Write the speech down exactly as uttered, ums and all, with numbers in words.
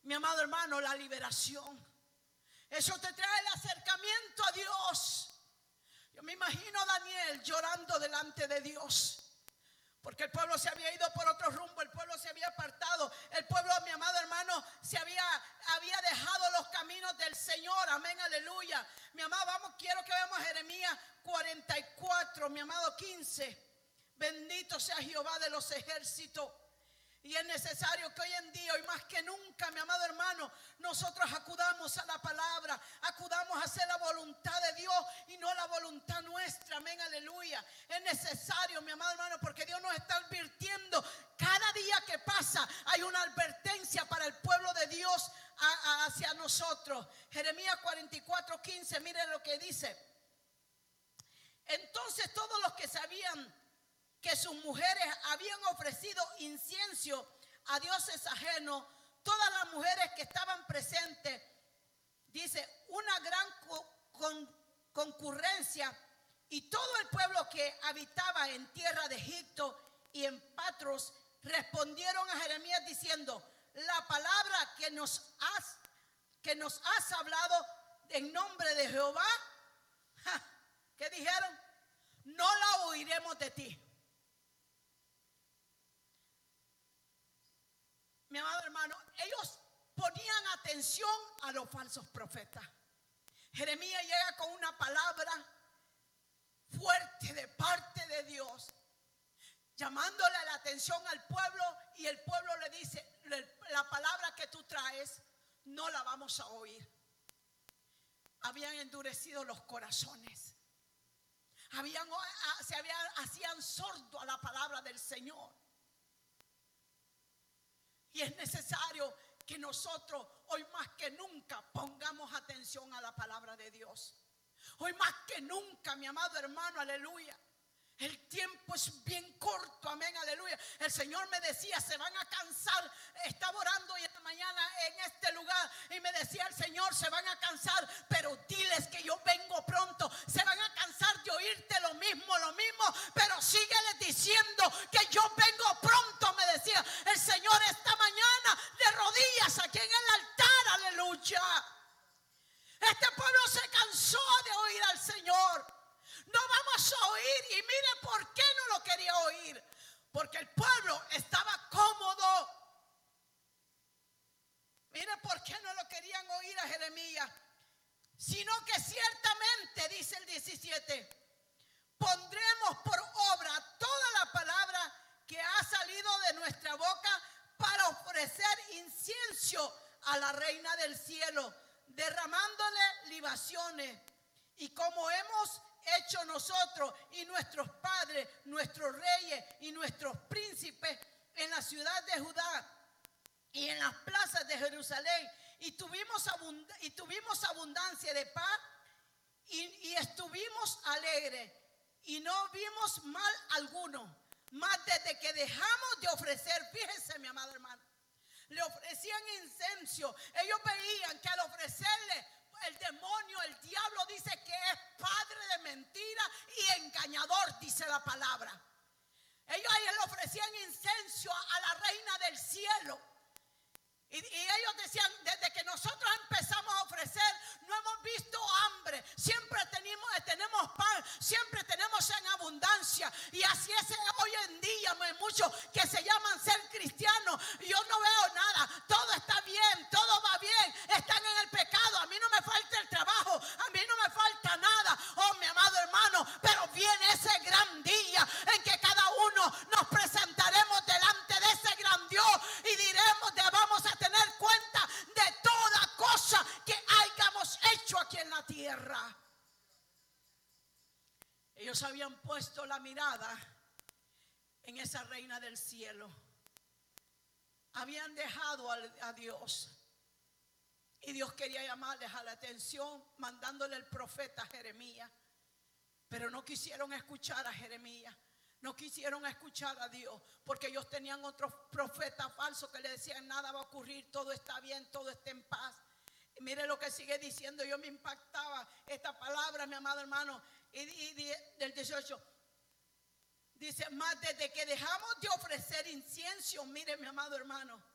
mi amado hermano, la liberación. Eso te trae el acercamiento a Dios. Yo me imagino a Daniel llorando delante de Dios, porque el pueblo se había ido por otro rumbo, el pueblo se había apartado, el pueblo, mi amado hermano, se había, había dejado los caminos del Señor. Amén, aleluya. Mi amado, vamos, quiero que veamos Jeremías cuarenta y cuatro, mi amado, quince. Bendito sea Jehová de los ejércitos. Y es necesario que hoy en día, hoy más que nunca, mi amado hermano, nosotros acudamos a la palabra, acudamos a hacer la voluntad de Dios y no la voluntad nuestra. Amén, aleluya. Es necesario, mi amado hermano, porque Dios nos está advirtiendo. Cada día que pasa hay una advertencia para el pueblo de Dios a, a, hacia nosotros. Jeremías cuarenta y cuatro, quince, mire lo que dice. Entonces todos los que sabían que sus mujeres habían ofrecido incienso a dioses ajenos, todas las mujeres que estaban presentes, dice, una gran con, concurrencia, y todo el pueblo que habitaba en tierra de Egipto y en Patros respondieron a Jeremías diciendo, la palabra que nos has, que nos has hablado en nombre de Jehová, ja, ¿qué dijeron? No la oiremos de ti. Mi amado hermano, ellos ponían atención a los falsos profetas. Jeremías llega con una palabra fuerte de parte de Dios, llamándole la atención al pueblo, y el pueblo le dice, la palabra que tú traes no la vamos a oír. Habían endurecido los corazones, habían, se habían, hacían sordo a la palabra del Señor. Y es necesario que nosotros hoy más que nunca pongamos atención a la palabra de Dios. Hoy más que nunca, mi amado hermano, aleluya. El tiempo es bien corto, amén, aleluya. El Señor me decía, se van a cansar. Estaba orando hoy en la mañana en este lugar y me decía el Señor, se van a cansar, pero diles que yo vengo pronto. Se van a cansar de oírte lo mismo, lo mismo, pero sígueles diciendo que yo vengo pronto, me decía el Señor esta mañana, de rodillas aquí en el altar, aleluya. Este pueblo se cansó de oír al Señor. No vamos a oír, y mire por qué no lo quería oír, porque el pueblo estaba cómodo. Mire por qué no lo querían oír a Jeremías, sino que ciertamente, dice el diecisiete, pondremos por obra toda la palabra que ha salido de nuestra boca para ofrecer incienso a la reina del cielo, derramándole libaciones, y como hemos hecho nosotros y nuestros padres, nuestros reyes y nuestros príncipes en la ciudad de Judá y en las plazas de Jerusalén, y tuvimos, abund- y tuvimos abundancia de paz y, y estuvimos alegres y no vimos mal alguno, mas desde que dejamos de ofrecer, fíjense mi amado hermano, le ofrecían incienso. Ellos veían que al ofrecerle, el demonio, el diablo dice que es padre de mentira y engañador, dice la palabra. Ellos ahí le ofrecían incienso a la reina del cielo. Y, y ellos decían, desde que nosotros empezamos a ofrecer, no hemos visto hambre. Siempre tenemos, tenemos pan, siempre tenemos en abundancia. Y así es hoy en día, muchos que se llaman ser cristianos. Yo no veo nada, todo está bien, todo va bien. Están en el pecado, a mí no me falta el trabajo, a mí no me falta nada. Oh, mi amado hermano, pero viene ese gran día en que cada uno nos presentaremos delante de ese gran Dios y diremos, vamos a tener cuenta de toda cosa que hayamos hecho aquí en la tierra. Ellos habían puesto la mirada en esa reina del cielo. Habían dejado a, a Dios. Y Dios quería llamarles a la atención, mandándole el profeta Jeremías. Pero no quisieron escuchar a Jeremías. No quisieron escuchar a Dios, porque ellos tenían otros profetas falsos que le decían, nada va a ocurrir, todo está bien, todo está en paz. Y mire lo que sigue diciendo. Yo me impactaba esta palabra, mi amado hermano. Y, y del dieciocho dice, más desde que dejamos de ofrecer incienso, mire mi amado hermano,